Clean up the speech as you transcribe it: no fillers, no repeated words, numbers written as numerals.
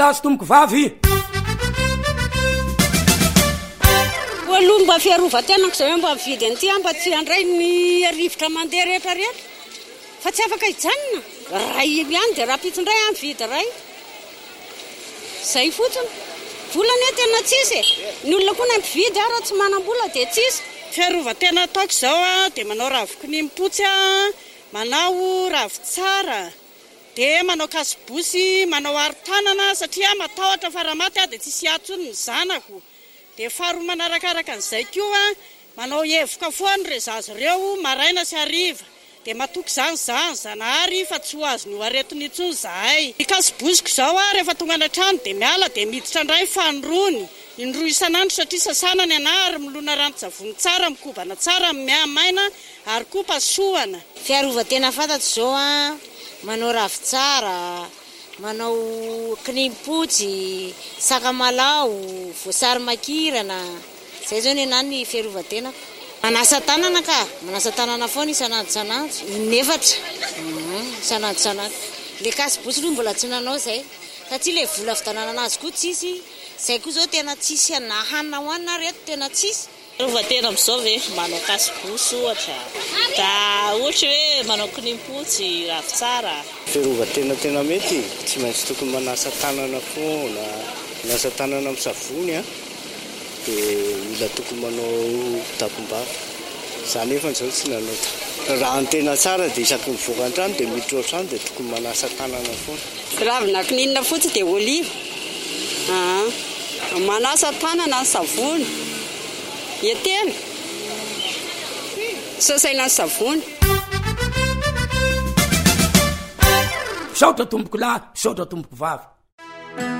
Azo tomboko vavy aloha mba fiarovan-tenako zao hoe mba mividy an'ity mba tsy handray ny rivotra mandeha rehetrarehetra fa tsy afaka hijanona ray ihany dia raha pitsindray mividy ray zay fotsiny volana e tena tsisy ny olona koa na mpividy raha tsy manam-bola dia tsisy. Fiarovan-tena ataoko zao dia manao ravin-kinimpotsy manao ravitsara dia manao kasibosy manao arotanana satria matahotra faramaty dia tsisy atsony ny zanako. Dia faharoa manarakaraka an'izay koa manao evoka foana ry zaza ireo maraina sy hariva dia matoky izany zanahary fa tsy ho azony ho aretiny intsony zahay. Ny kasibosiko izao rehefa tonga any an-trano dia miala dia miditra indray fanirony indroa isan'andro satria sasana ny anahary milona ranon-tsavony tsara mikobana tsara miamaina ary koa pasohana. Fiarovan-tena fantatro izao manao ravitsara manao kinimpotsy sakamalao voasary makirana zay zao ny anany ny fiarovan-tena. Manasa tanana foana isan'andro inefatra isan'andro le kasibosy aloha mbola tsy nanao zay satria le vola fidanana anazy koa tsisy zay koa zao tena tsisy hanina hoanina reto tena tsisy. Fiarovan-tena amin'izao ve manao kasibosy ohatra da ohatra hoe manao kinimpotsy ravitsara. Fiarovan-tena tena mety tsy maintsy tokony manasa tanana foana manasa tanana amin'ny savony dia mila tokony manao takom-bava izany efa izao tsy nanao raha ny tena tsara dia isaky mivoaka an-trano dia miditra ao an-trano dia tokony manasa tanana foana. Ravina kininina fotsy dia oliva manasa tanana ny savony etena sasaina ny savony. Misaotra tomboko lahy misaotra tomboko vavy.